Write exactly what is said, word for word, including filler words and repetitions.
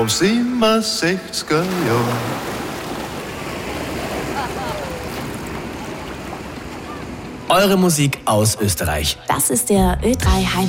vom siebenundsechziger Jahr. Eure Musik aus Österreich. Das ist der Ö drei Heim.